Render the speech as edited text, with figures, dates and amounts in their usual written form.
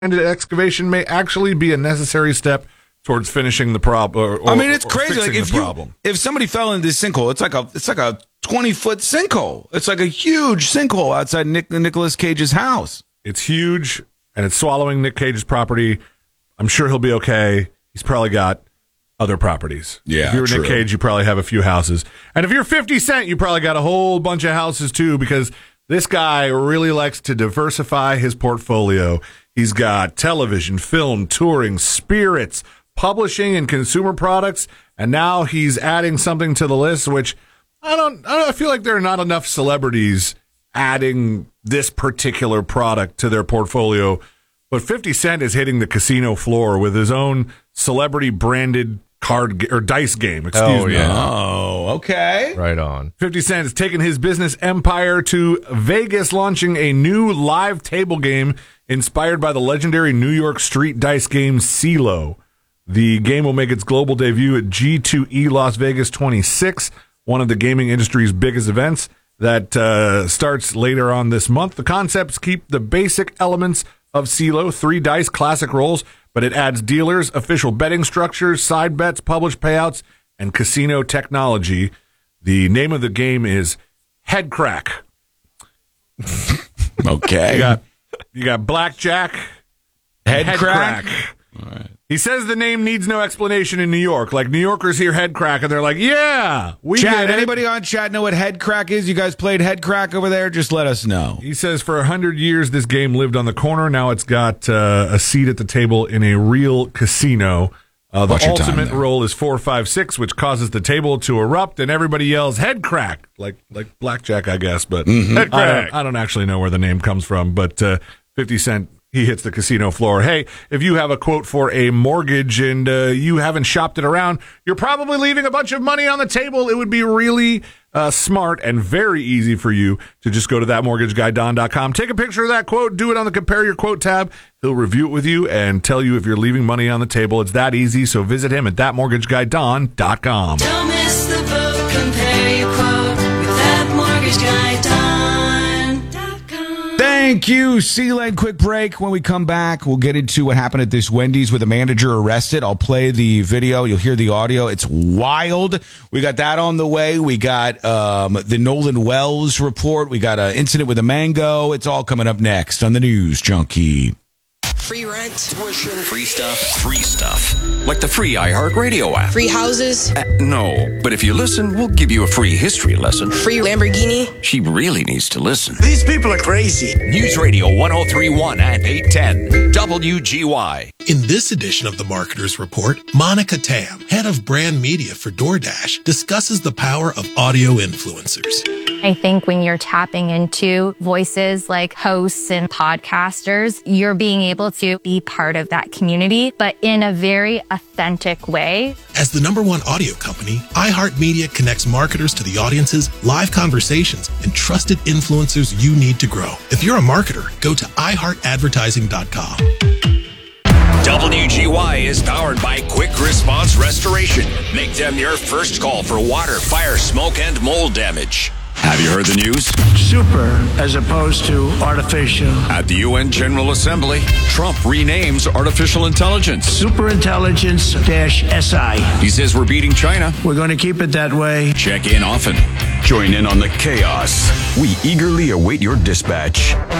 excavation may actually be a necessary step towards finishing the problem. It's crazy. Like if somebody fell into this sinkhole, it's like a 20-foot sinkhole. It's like a huge sinkhole outside Nicolas Cage's house. It's huge, and it's swallowing Nick Cage's property. I'm sure he'll be okay. He's probably got other properties. Yeah, if you're true. Nick Cage, you probably have a few houses. And if you're 50 Cent, you probably got a whole bunch of houses too, because this guy really likes to diversify his portfolio. He's got television, film, touring, spirits, publishing, and consumer products. And now he's adding something to the list, which I feel like there are not enough celebrities adding this particular product to their portfolio. But 50 Cent is hitting the casino floor with his own celebrity-branded dice game. Excuse me. Oh, okay. Right on. 50 Cent has taken his business empire to Vegas, launching a new live table game inspired by the legendary New York street dice game CeeLo. The game will make its global debut at G2E Las Vegas 26, one of the gaming industry's biggest events that starts later on this month. The concepts keep the basic elements of CeeLo, 3 dice, classic rolls, but it adds dealers, official betting structures, side bets, published payouts, and casino technology. The name of the game is Headcrack. Okay. You got blackjack, Headcrack. All right. He says the name needs no explanation in New York. Like, New Yorkers hear Headcrack, and they're like, yeah, we Chat, get it. anybody on chat know what Headcrack is? You guys played Headcrack over there? Just let us know. He says for 100 years, this game lived on the corner. Now it's got a seat at the table in a real casino. The ultimate roll is 4, 5, 6, which causes the table to erupt, and everybody yells Headcrack, like blackjack, I guess. But Headcrack. I don't actually know where the name comes from. But 50 Cent, he hits the casino floor. Hey, if you have a quote for a mortgage and you haven't shopped it around, you're probably leaving a bunch of money on the table. It would be really smart and very easy for you to just go to thatmortgageguydon.com. Take a picture of that quote, do it on the Compare Your Quote tab. He'll review it with you and tell you if you're leaving money on the table. It's that easy, so visit him at thatmortgageguydon.com. Don't miss the boat, compare your quote with thatmortgageguydon.com. Thank you, C-Lane. Quick break. When we come back, we'll get into what happened at this Wendy's with a manager arrested. I'll play the video. You'll hear the audio. It's wild. We got that on the way. We got the Nolan Wells report. We got an incident with a mango. It's all coming up next on the News Junkie. Free rent, tuition, free stuff. Free stuff. Like the free iHeartRadio app. free houses, No, but if you listen, we'll give you a free history lesson. free Lamborghini. She really needs to listen. These people are crazy. News Radio 1031 and 810 WGY. In this edition of the Marketer's Report, Monica Tam, head of brand media for DoorDash, discusses the power of audio influencers. I think when you're tapping into voices like hosts and podcasters, you're being able to be part of that community, but in a very authentic way. As the #1 audio company, iHeartMedia connects marketers to the audiences, live conversations, and trusted influencers you need to grow. If you're a marketer, go to iHeartAdvertising.com. WGY is powered by Quick Response Restoration. Make them your first call for water, fire, smoke, and mold damage. Have you heard the news? Super as opposed to artificial. At the UN General Assembly, Trump renames artificial intelligence. Superintelligence-SI. He says we're beating China. We're going to keep it that way. Check in often. Join in on the chaos. We eagerly await your dispatch.